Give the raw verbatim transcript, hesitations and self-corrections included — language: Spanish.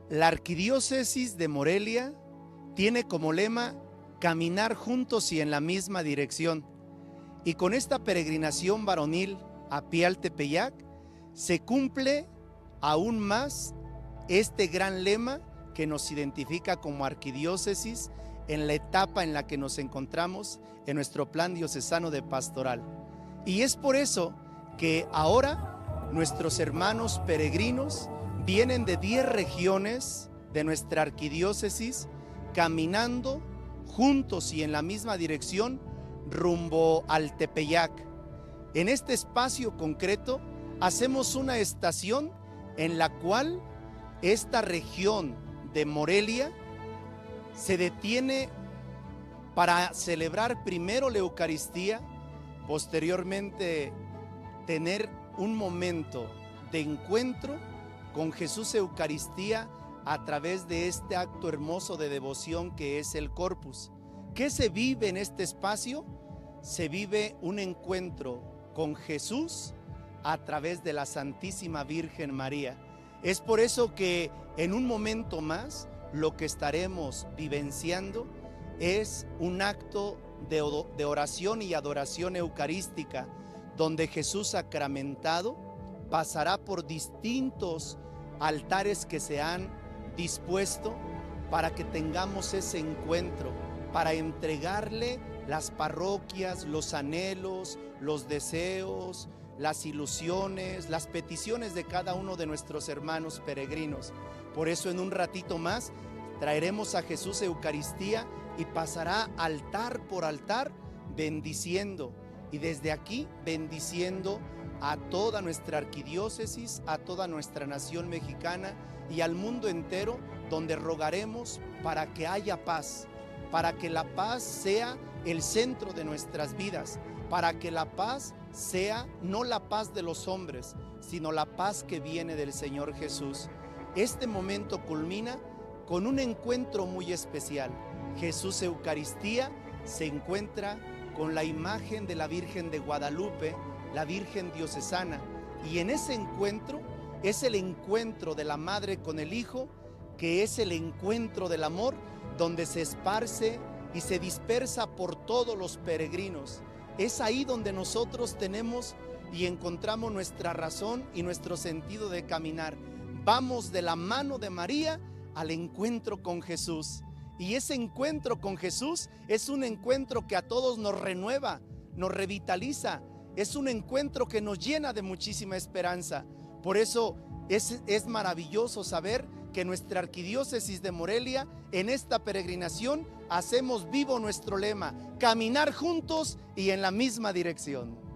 La Arquidiócesis de Morelia tiene como lema caminar juntos y en la misma dirección. Y con esta peregrinación varonil a pie al Tepeyac se cumple aún más este gran lema que nos identifica como arquidiócesis en la etapa en la que nos encontramos en nuestro plan diocesano de pastoral. Y es por eso que ahora nuestros hermanos peregrinos vienen de diez regiones de nuestra arquidiócesis caminando juntos y en la misma dirección rumbo al Tepeyac. En este espacio concreto hacemos una estación en la cual esta región de Morelia se detiene para celebrar primero la Eucaristía, posteriormente tener un momento de encuentro con Jesús Eucaristía a través de este acto hermoso de devoción que es el Corpus. ¿Qué se vive en este espacio? Se vive un encuentro con Jesús a través de la Santísima Virgen María. Es por eso que en un momento más lo que estaremos vivenciando es un acto de, de oración y adoración eucarística, donde Jesús sacramentado pasará por distintos altares que se han dispuesto para que tengamos ese encuentro, para entregarle las parroquias, los anhelos, los deseos, las ilusiones, las peticiones de cada uno de nuestros hermanos peregrinos. Por eso en un ratito más traeremos a Jesús Eucaristía y pasará altar por altar bendiciendo, y desde aquí bendiciendo a toda nuestra arquidiócesis, a toda nuestra nación mexicana y al mundo entero, donde rogaremos para que haya paz, para que la paz sea el centro de nuestras vidas, para que la paz sea no la paz de los hombres, sino la paz que viene del Señor Jesús. Este momento culmina con un encuentro muy especial. Jesús Eucaristía se encuentra con la imagen de la Virgen de Guadalupe, la Virgen diocesana, y en ese encuentro es el encuentro de la madre con el hijo, que es el encuentro del amor, donde se esparce y se dispersa por todos los peregrinos. Es ahí donde nosotros tenemos y encontramos nuestra razón y nuestro sentido de caminar. Vamos de la mano de María al encuentro con Jesús. Y ese encuentro con Jesús es un encuentro que a todos nos renueva, nos revitaliza. Es un encuentro que nos llena de muchísima esperanza. Por eso es, es maravilloso saber que nuestra arquidiócesis de Morelia, en esta peregrinación, hacemos vivo nuestro lema: caminar juntos y en la misma dirección.